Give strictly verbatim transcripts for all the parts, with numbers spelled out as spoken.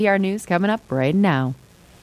N P R News coming up right now.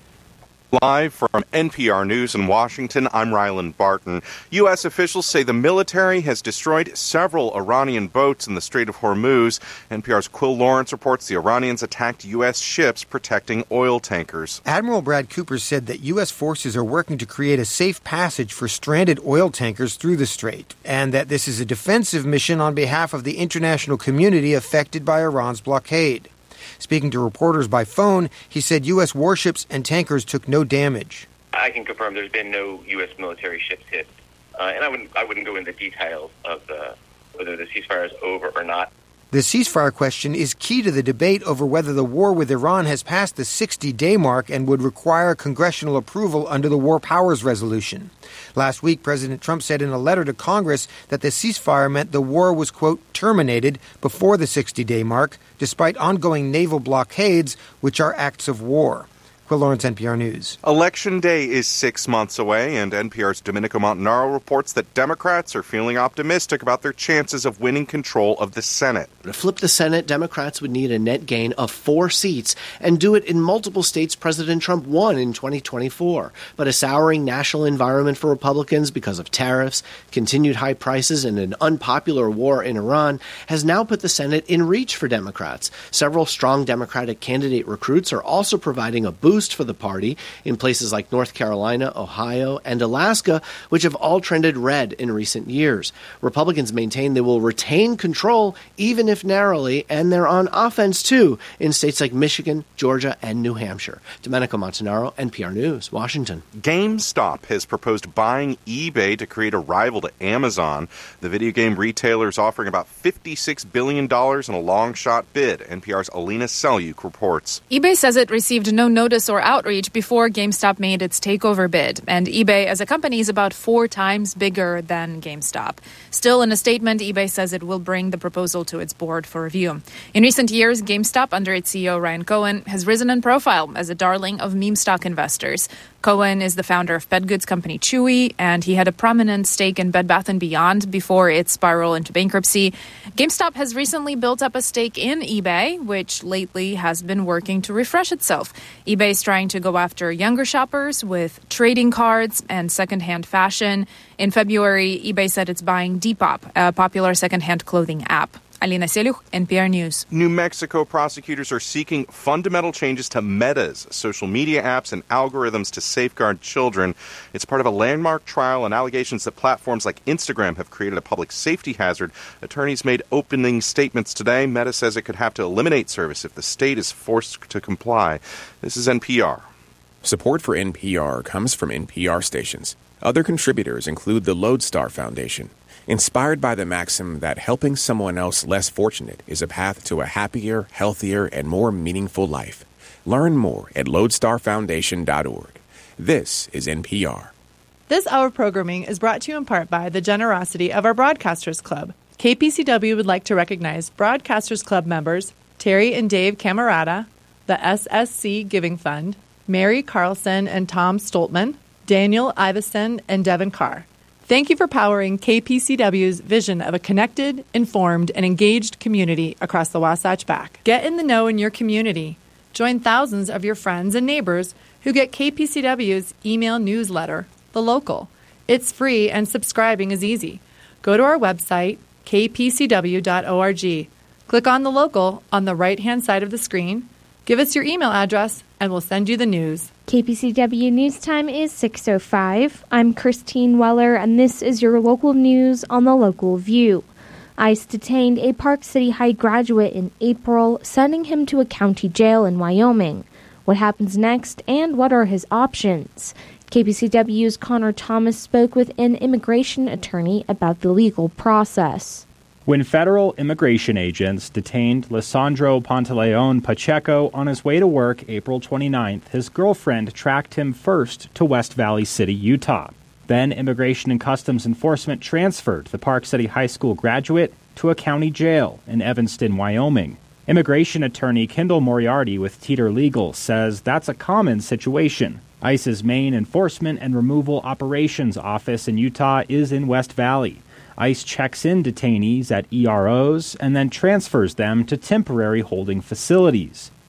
Live from N P R News in Washington, I'm Rylan Barton. U S officials say the military has destroyed several Iranian boats in the Strait of Hormuz. N P R's Quill Lawrence reports the Iranians attacked U S ships protecting oil tankers. Admiral Brad Cooper said that U S forces are working to create a safe passage for stranded oil tankers through the strait, and that this is a defensive mission on behalf of the international community affected by Iran's blockade. Speaking to reporters by phone, he said U S warships and tankers took no damage. I can confirm there's been no U S military ships hit, uh, and I wouldn't I wouldn't go into details of uh, whether the ceasefire is over or not. The ceasefire question is key to the debate over whether the war with Iran has passed the sixty-day mark and would require congressional approval under the War Powers Resolution. Last week, President Trump said in a letter to Congress that the ceasefire meant the war was, quote, terminated before the sixty-day mark, despite ongoing naval blockades, which are acts of war. Quill Lawrence, N P R News. Election Day is six months away, and N P R's Domenico Montanaro reports that Democrats are feeling optimistic about their chances of winning control of the Senate. To flip the Senate, Democrats would need a net gain of four seats and do it in multiple states President Trump won in twenty twenty-four. But a souring national environment for Republicans because of tariffs, continued high prices, and an unpopular war in Iran has now put the Senate in reach for Democrats. Several strong Democratic candidate recruits are also providing a boost for the party in places like North Carolina, Ohio, and Alaska, which have all trended red in recent years. Republicans maintain they will retain control, even if narrowly, and they're on offense, too, in states like Michigan, Georgia, and New Hampshire. Domenico Montanaro, N P R News, Washington. GameStop has proposed buying eBay to create a rival to Amazon. The video game retailer is offering about fifty-six billion dollars in a long-shot bid. N P R's Alina Selyuk reports. eBay says it received no notice or outreach before GameStop made its takeover bid, and eBay as a company is about four times bigger than GameStop. Still, in a statement, eBay says it will bring the proposal to its board for review. In recent years, GameStop, under its C E O Ryan Cohen, has risen in profile as a darling of meme stock investors. Cohen is the founder of pet goods company Chewy, and he had a prominent stake in Bed Bath and Beyond before its spiral into bankruptcy. GameStop has recently built up a stake in eBay, which lately has been working to refresh itself. eBay is trying to go after younger shoppers with trading cards and secondhand fashion. In February, eBay said it's buying Depop, a popular secondhand clothing app. Alina Selyuk, N P R News. New Mexico prosecutors are seeking fundamental changes to Meta's social media apps and algorithms to safeguard children. It's part of a landmark trial on allegations that platforms like Instagram have created a public safety hazard. Attorneys made opening statements today. Meta says it could have to eliminate service if the state is forced to comply. This is N P R. Support for N P R comes from N P R stations. Other contributors include the Lodestar Foundation, inspired by the maxim that helping someone else less fortunate is a path to a happier, healthier, and more meaningful life. Learn more at lodestar foundation dot org. This is N P R. This hour programming is brought to you in part by the generosity of our Broadcasters Club. K P C W would like to recognize Broadcasters Club members Terry and Dave Camerata, the S S C Giving Fund, Mary Carlson and Tom Stoltman, Daniel Iveson, and Devin Carr. Thank you for powering K P C W's vision of a connected, informed, and engaged community across the Wasatch Back. Get in the know in your community. Join thousands of your friends and neighbors who get K P C W's email newsletter, The Local. It's free and subscribing is easy. Go to our website, k p c w dot org. Click on The Local on the right-hand side of the screen. Give us your email address, and we'll send you the news. K P C W News Time is six oh five. I'm Christine Weller, and this is your local news on the Local View. ICE detained a Park City High graduate in April, sending him to a county jail in Wyoming. What happens next, and what are his options? K P C W's Connor Thomas spoke with an immigration attorney about the legal process. When federal immigration agents detained Lisandro Pantaleon Pacheco on his way to work April twenty-ninth, his girlfriend tracked him first to West Valley City, Utah. Then Immigration and Customs Enforcement transferred the Park City High School graduate to a county jail in Evanston, Wyoming. Immigration attorney Kendall Moriarty with Teeter Legal says that's a common situation. ICE's main enforcement and removal operations office in Utah is in West Valley. ICE checks in detainees at E R Os and then transfers them to temporary holding facilities.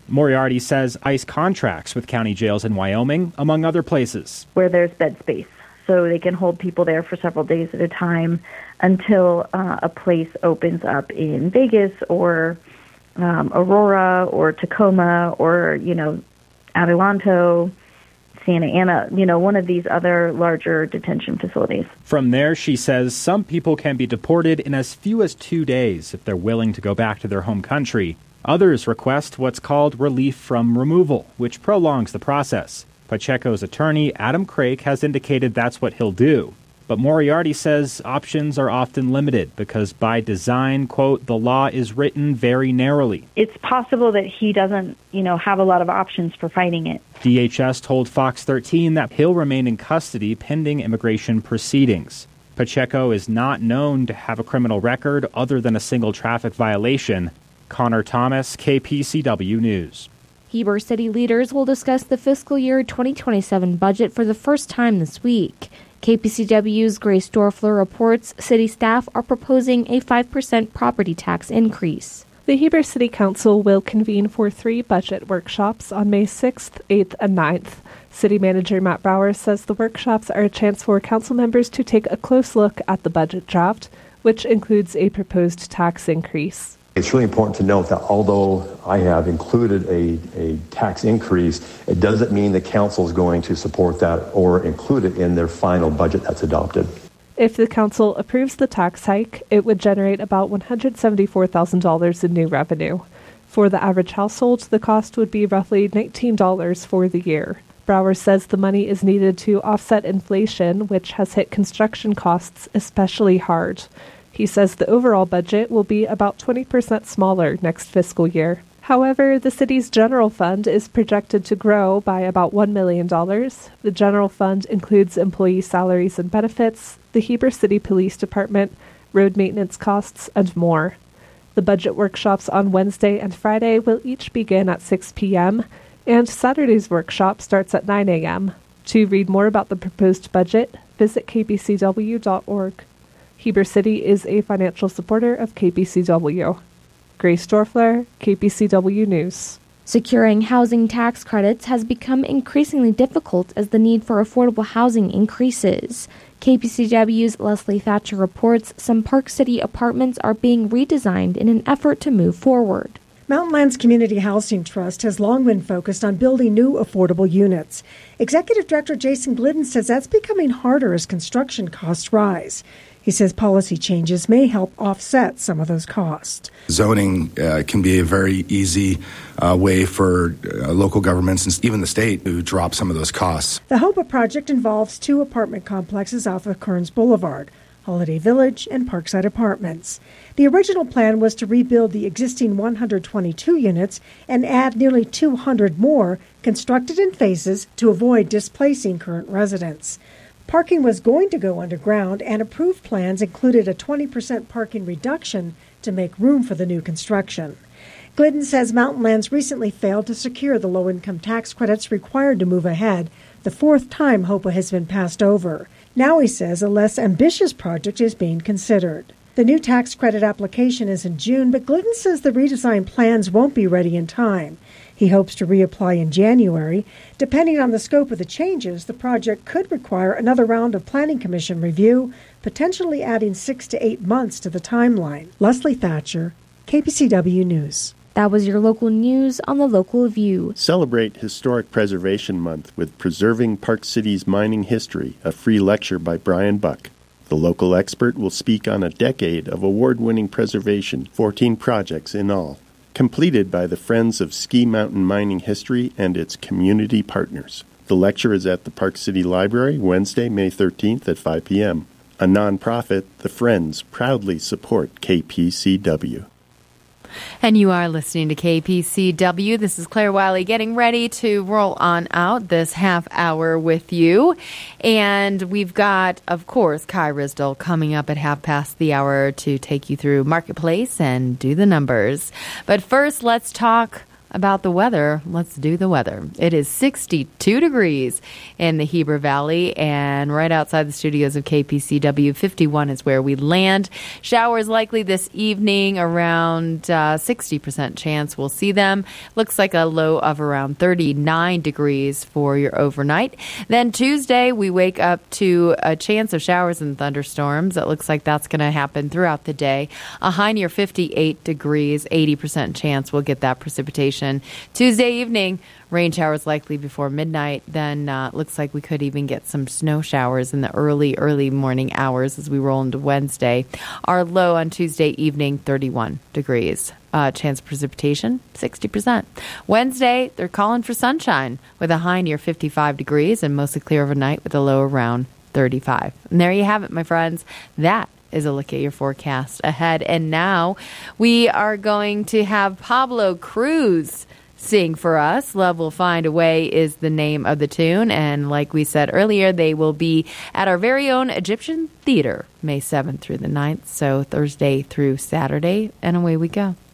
Moriarty says ICE contracts with county jails in Wyoming, among other places, where there's bed space. So they can hold people there for several days at a time until uh, a place opens up in Vegas or um, Aurora or Tacoma or, you know, Adelanto, Santa Ana, you know, one of these other larger detention facilities. From there, she says some people can be deported in as few as two days if they're willing to go back to their home country. Others request what's called relief from removal, which prolongs the process. Pacheco's attorney, Adam Craik, has indicated that's what he'll do. But Moriarty says options are often limited because by design, quote, the law is written very narrowly. It's possible that he doesn't, you know, have a lot of options for fighting it. D H S told Fox thirteen that he'll remain in custody pending immigration proceedings. Pacheco is not known to have a criminal record other than a single traffic violation. Connor Thomas, K P C W News. Heber City leaders will discuss the fiscal year twenty twenty-seven budget for the first time this week. K P C W's Grace Dorfler reports city staff are proposing a five percent property tax increase. The Heber City Council will convene for three budget workshops on May sixth, eighth, and ninth. City Manager Matt Brower says the workshops are a chance for council members to take a close look at the budget draft, which includes a proposed tax increase. It's really important to note that although I have included a, a tax increase, it doesn't mean the council is going to support that or include it in their final budget that's adopted. If the council approves the tax hike, it would generate about one hundred seventy-four thousand dollars in new revenue. For the average household, the cost would be roughly nineteen dollars for the year. Brower says the money is needed to offset inflation, which has hit construction costs especially hard. He says the overall budget will be about twenty percent smaller next fiscal year. However, the city's general fund is projected to grow by about one million dollars. The general fund includes employee salaries and benefits, the Heber City Police Department, road maintenance costs, and more. The budget workshops on Wednesday and Friday will each begin at six p.m., and Saturday's workshop starts at nine a.m. To read more about the proposed budget, visit k p c w dot org. Heber City is a financial supporter of K P C W. Grace Dorfler, K P C W News. Securing housing tax credits has become increasingly difficult as the need for affordable housing increases. K P C W's Leslie Thatcher reports some Park City apartments are being redesigned in an effort to move forward. Mountainlands Community Housing Trust has long been focused on building new affordable units. Executive Director Jason Glidden says that's becoming harder as construction costs rise. He says policy changes may help offset some of those costs. Zoning uh, can be a very easy uh, way for uh, local governments and even the state to drop some of those costs. The HOPA project involves two apartment complexes off of Kearns Boulevard, Holiday Village and Parkside Apartments. The original plan was to rebuild the existing one hundred twenty-two units and add nearly two hundred more, constructed in phases to avoid displacing current residents. Parking was going to go underground, and approved plans included a twenty percent parking reduction to make room for the new construction. Glidden says Mountainlands recently failed to secure the low-income tax credits required to move ahead, the fourth time HOPA has been passed over. Now he says a less ambitious project is being considered. The new tax credit application is in June, but Glidden says the redesigned plans won't be ready in time. He hopes to reapply in January. Depending on the scope of the changes, the project could require another round of Planning Commission review, potentially adding six to eight months to the timeline. Leslie Thatcher, K P C W News. That was your local news on the Local View. Celebrate Historic Preservation Month with Preserving Park City's Mining History, a free lecture by Brian Buck. The local expert will speak on a decade of award-winning preservation, fourteen projects in all, completed by the Friends of Ski Mountain Mining History and its community partners. The lecture is at the Park City Library Wednesday, May thirteenth at five p.m. A nonprofit, the Friends proudly support K P C W. And you are listening to K P C W. This is Claire Wiley getting ready to roll on out this half hour with you. And we've got, of course, Kai Risdell coming up at half past the hour to take you through Marketplace and do the numbers. But first, let's talk about the weather, let's do the weather. It is sixty-two degrees in the Heber Valley, and right outside the studios of K P C W, fifty-one is where we land. Showers likely this evening, around uh, sixty percent chance we'll see them. Looks like a low of around thirty-nine degrees for your overnight. Then Tuesday, we wake up to a chance of showers and thunderstorms. It looks like that's going to happen throughout the day. A high near fifty-eight degrees, eighty percent chance we'll get that precipitation. Tuesday evening, rain showers likely before midnight. Then uh, looks like we could even get some snow showers in the early, early morning hours as we roll into Wednesday. Our low on Tuesday evening, thirty-one degrees. Uh, chance of precipitation, sixty percent. Wednesday, they're calling for sunshine with a high near fifty-five degrees and mostly clear overnight with a low around thirty-five. And there you have it, my friends. That is a look at your forecast ahead. And now we are going to have Pablo Cruz sing for us. Love Will Find a Way is the name of the tune. And like we said earlier, they will be at our very own Egyptian Theater May seventh through the ninth. So Thursday through Saturday. And away we go.